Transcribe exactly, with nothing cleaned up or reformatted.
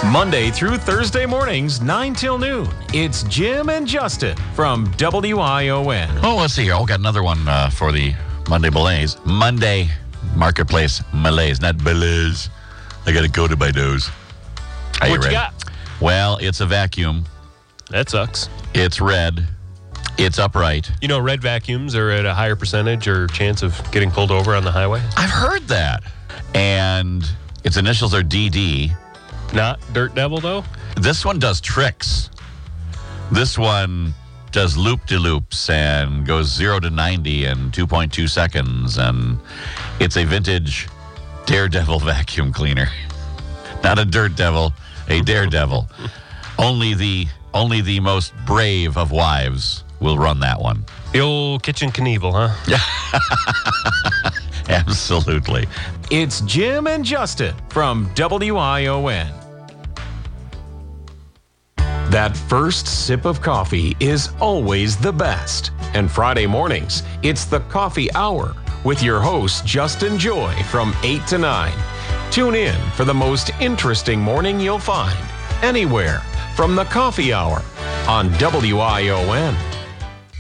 Monday through Thursday mornings, nine till noon. It's Jim and Justin from W I O N. Oh, let's see here. Oh, got another one uh, for the Monday malaise. Monday marketplace malaise, not malaise. I got to go to my nose. Are What you you ready? got? Well, it's a vacuum. That sucks. It's red. It's upright. You know, red vacuums are at a higher percentage or chance of getting pulled over on the highway. I've heard that. And its initials are D D. Not Dirt Devil, though? This one does tricks. This one does loop-de-loops and goes zero to ninety in two point two seconds. And it's a vintage Daredevil vacuum cleaner. Not a Dirt Devil, a Daredevil. only the only the most brave of wives will run that one. The old Kitchen Knievel, huh? Absolutely. It's Jim and Justin from W I O N. That first sip of coffee is always the best. And Friday mornings, it's the Coffee Hour with your host, Justin Joy, from eight to nine. Tune in for the most interesting morning you'll find anywhere from the Coffee Hour on W I O N.